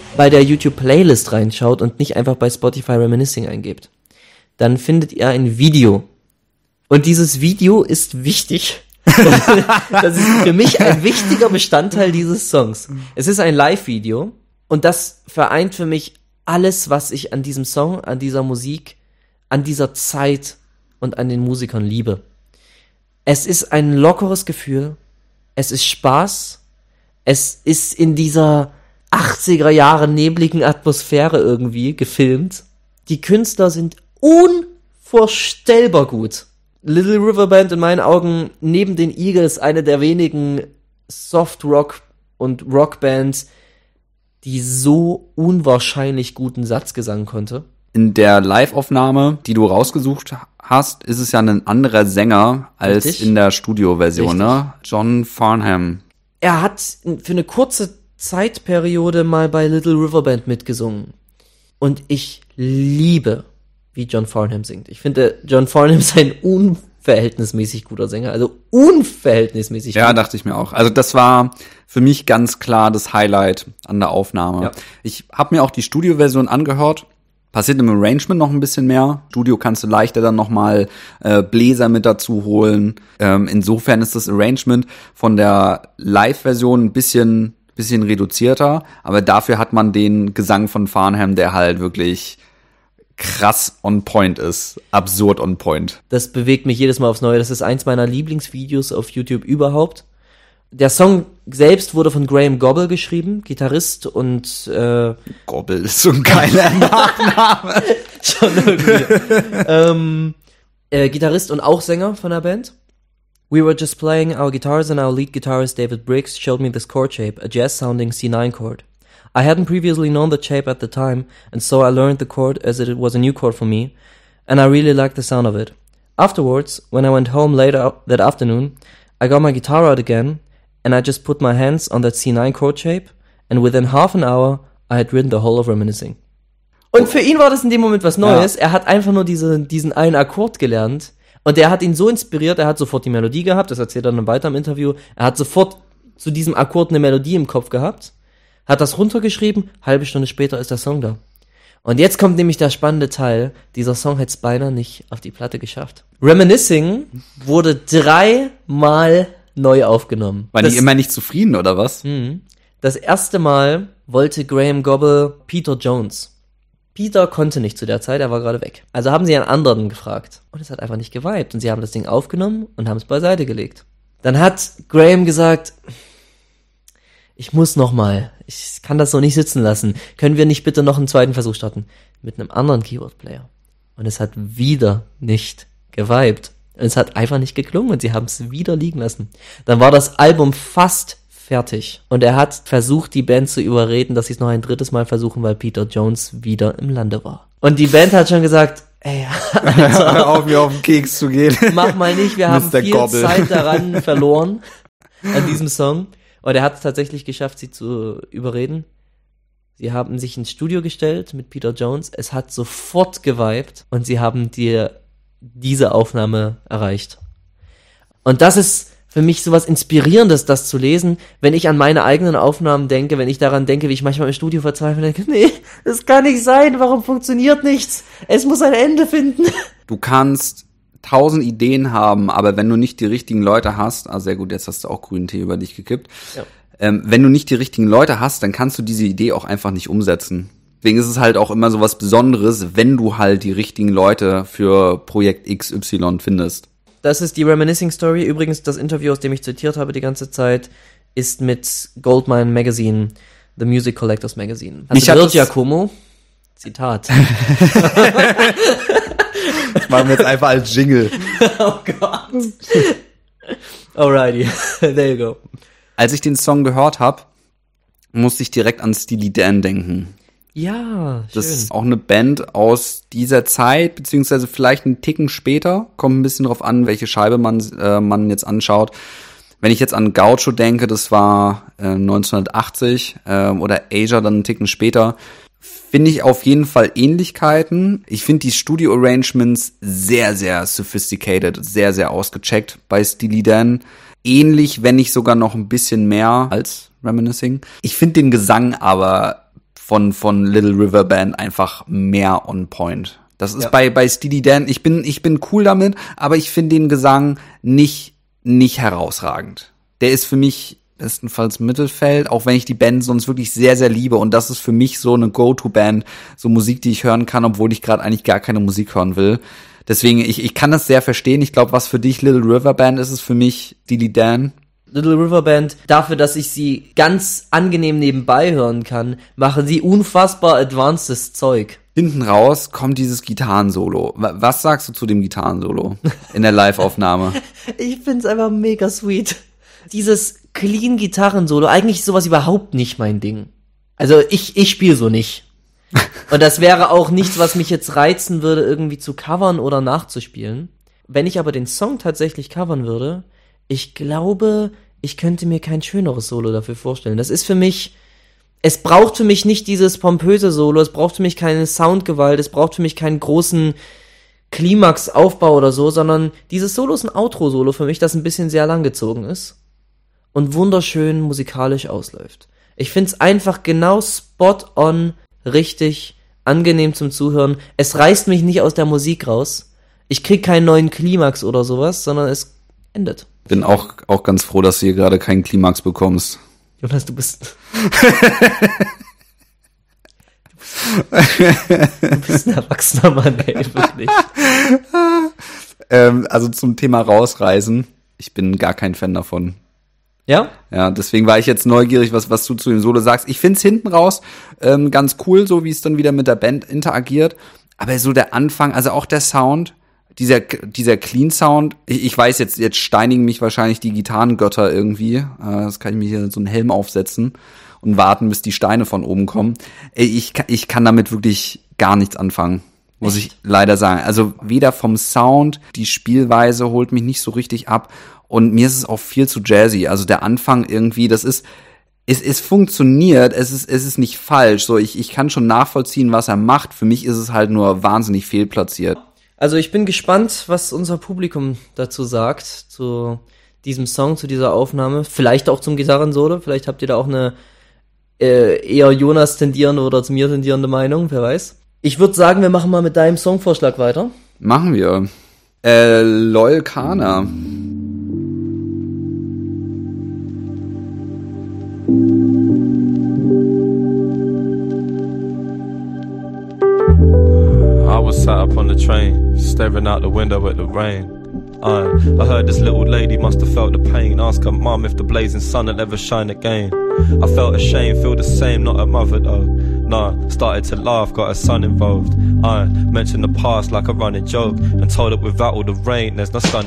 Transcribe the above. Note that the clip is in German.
bei der YouTube-Playlist reinschaut und nicht einfach bei Spotify Reminiscing eingebt, dann findet ihr ein Video. Und dieses Video ist wichtig. Das ist für mich ein wichtiger Bestandteil dieses Songs. Es ist ein Live-Video und das vereint für mich alles, was ich an diesem Song, an dieser Musik, an dieser Zeit und an den Musikern liebe. Es ist ein lockeres Gefühl, es ist Spaß, es ist in dieser 80er Jahre nebligen Atmosphäre irgendwie gefilmt. Die Künstler sind unvorstellbar gut. Little River Band in meinen Augen neben den Eagles eine der wenigen Soft-Rock- und Rockbands, die so unwahrscheinlich guten Satzgesang konnte. In der Live-Aufnahme, die du rausgesucht hast, ist es ja ein anderer Sänger als Richtig. in der Studioversion, ne? John Farnham. Er hat für eine kurze Zeitperiode mal bei Little River Band mitgesungen. Und ich liebe, wie John Farnham singt. Ich finde, John Farnham ist ein unverhältnismäßig guter Sänger. Also unverhältnismäßig Ja, gut. dachte ich mir auch. Also das war für mich ganz klar das Highlight an der Aufnahme. Ja. Ich habe mir auch die Studioversion angehört. Passiert im Arrangement noch ein bisschen mehr. Studio kannst du leichter dann nochmal Bläser mit dazu holen. Insofern ist das Arrangement von der Live-Version ein bisschen reduzierter, aber dafür hat man den Gesang von Farnham, der halt wirklich krass on point ist. Absurd on point. Das bewegt mich jedes Mal aufs Neue. Das ist eins meiner Lieblingsvideos auf YouTube überhaupt. Der Song selbst wurde von Graham Gobble geschrieben, Gitarrist und Gobble ist so ein geiler Nachname. schon irgendwie. Gitarrist und auch Sänger von der Band. We were just playing our guitars and our lead guitarist David Briggs showed me this chord shape, a jazz-sounding C9 chord. I hadn't previously known the shape at the time, and so I learned the chord as it was a new chord for me, and I really liked the sound of it. Afterwards, when I went home later that afternoon, I got my guitar out again, and I just put my hands on that C9 chord shape, and within half an hour, I had written the whole of Reminiscing. Und für ihn war das in dem Moment was Neues. Ja. Er hat einfach nur diesen einen Akkord gelernt. Und der hat ihn so inspiriert, er hat sofort die Melodie gehabt, das erzählt er dann weiter im Interview. Er hat sofort zu diesem Akkord eine Melodie im Kopf gehabt, hat das runtergeschrieben, halbe Stunde später ist der Song da. Und jetzt kommt nämlich der spannende Teil, dieser Song hätte es beinahe nicht auf die Platte geschafft. Reminiscing wurde 3-mal neu aufgenommen. Waren die immer nicht zufrieden, oder was? Das erste Mal wollte Graham Gobble Peter Jones. Peter konnte nicht zu der Zeit, er war gerade weg. Also haben sie einen anderen gefragt. Und es hat einfach nicht geweibt. Und sie haben das Ding aufgenommen und haben es beiseite gelegt. Dann hat Graham gesagt, ich muss nochmal, ich kann das so nicht sitzen lassen. Können wir nicht bitte noch einen zweiten Versuch starten? Mit einem anderen Keyboard-Player. Und es hat wieder nicht geweibt. Und es hat einfach nicht geklungen und sie haben es wieder liegen lassen. Dann war das Album fast fertig. Und er hat versucht, die Band zu überreden, dass sie es noch ein drittes Mal versuchen, weil Peter Jones wieder im Lande war. Und die Band hat schon gesagt, ey, hör auf, mir auf den Keks zu gehen. Mach mal nicht, wir haben Mr. viel Gobble. Zeit daran verloren, an diesem Song. Und er hat es tatsächlich geschafft, sie zu überreden. Sie haben sich ins Studio gestellt mit Peter Jones. Es hat sofort geweibt und sie haben diese Aufnahme erreicht. Und das ist für mich sowas Inspirierendes, das zu lesen, wenn ich an meine eigenen Aufnahmen denke, wenn ich daran denke, wie ich manchmal im Studio verzweifle und denke, nee, das kann nicht sein, warum funktioniert nichts? Es muss ein Ende finden. Du kannst 1000 Ideen haben, aber wenn du nicht die richtigen Leute hast, sehr gut, jetzt hast du auch grünen Tee über dich gekippt, Ja. Wenn du nicht die richtigen Leute hast, dann kannst du diese Idee auch einfach nicht umsetzen. Deswegen ist es halt auch immer so was Besonderes, wenn du halt die richtigen Leute für Projekt XY findest. Das ist die Reminiscing Story. Übrigens, das Interview, aus dem ich zitiert habe die ganze Zeit, ist mit Goldmine Magazine, The Music Collectors Magazine. Mich hat Will das- Giacomo, Zitat. Das machen wir jetzt einfach als Jingle. Oh Gott. Alrighty, there you go. Als ich den Song gehört habe, musste ich direkt an Steely Dan denken. Ja, Das schön. ist auch eine Band aus dieser Zeit, beziehungsweise vielleicht einen Ticken später. Kommt ein bisschen drauf an, welche Scheibe man jetzt anschaut. Wenn ich jetzt an Gaucho denke, das war 1980 oder Asia dann einen Ticken später, finde ich auf jeden Fall Ähnlichkeiten. Ich finde die Studio-Arrangements sehr, sehr sophisticated, sehr, sehr ausgecheckt bei Steely Dan. Ähnlich, wenn nicht sogar noch ein bisschen mehr als Reminiscing. Ich finde den Gesang aber von Little River Band einfach mehr on point. Das ist bei Steely Dan, ich bin cool damit, aber ich finde den Gesang nicht herausragend. Der ist für mich bestenfalls Mittelfeld, auch wenn ich die Band sonst wirklich sehr, sehr liebe. Und das ist für mich so eine Go-To-Band, so Musik, die ich hören kann, obwohl ich gerade eigentlich gar keine Musik hören will. Deswegen, ich kann das sehr verstehen. Ich glaube, was für dich Little River Band ist, ist für mich Steely Dan. Little River Band, dafür, dass ich sie ganz angenehm nebenbei hören kann, machen sie unfassbar advancedes Zeug. Hinten raus kommt dieses Gitarrensolo. Was sagst du zu dem Gitarrensolo in der Live-Aufnahme? Ich find's einfach mega sweet. Dieses clean Gitarrensolo, eigentlich ist sowas überhaupt nicht mein Ding. Also ich spiele so nicht. Und das wäre auch nichts, was mich jetzt reizen würde, irgendwie zu covern oder nachzuspielen. Wenn ich aber den Song tatsächlich covern würde, ich glaube, ich könnte mir kein schöneres Solo dafür vorstellen. Das ist für mich, es braucht für mich nicht dieses pompöse Solo, es braucht für mich keine Soundgewalt, es braucht für mich keinen großen Klimax-Aufbau oder so, sondern dieses Solo ist ein Outro-Solo für mich, das ein bisschen sehr langgezogen ist und wunderschön musikalisch ausläuft. Ich find's einfach genau spot on, richtig, angenehm zum Zuhören. Es reißt mich nicht aus der Musik raus. Ich krieg keinen neuen Klimax oder sowas, sondern es endet. Bin auch ganz froh, dass du hier gerade keinen Klimax bekommst. Jonas, du bist ein erwachsener Mann, ey, wirklich. Also zum Thema rausreißen, ich bin gar kein Fan davon. Ja? Ja, deswegen war ich jetzt neugierig, was du zu dem Solo sagst. Ich find's hinten raus ganz cool, so wie es dann wieder mit der Band interagiert. Aber so der Anfang, also auch der Sound, dieser Clean Sound, ich weiß, jetzt steinigen mich wahrscheinlich die Gitarrengötter irgendwie. Das kann ich mir hier so einen Helm aufsetzen und warten, bis die Steine von oben kommen. Ich kann damit wirklich gar nichts anfangen, muss ich leider sagen. Also weder vom Sound, die Spielweise holt mich nicht so richtig ab und mir ist es auch viel zu jazzy. Also der Anfang irgendwie, das ist, es funktioniert, es ist nicht falsch. So, ich kann schon nachvollziehen, was er macht. Für mich ist es halt nur wahnsinnig fehlplatziert. Also ich bin gespannt, was unser Publikum dazu sagt, zu diesem Song, zu dieser Aufnahme. Vielleicht auch zum Gitarrensolo, vielleicht habt ihr da auch eine eher Jonas tendierende oder zu mir tendierende Meinung, wer weiß. Ich würde sagen, wir machen mal mit deinem Songvorschlag weiter. Machen wir. Loyal Kana. I was sat up on the train, staring out the window at the rain. I heard this little lady must have felt the pain. Ask her mum if the blazing sun will ever shine again. I felt ashamed, feel the same, not her mother though. Nah, started to laugh, got her son involved. I mentioned the past like a running joke and told her without all the rain, there's no sun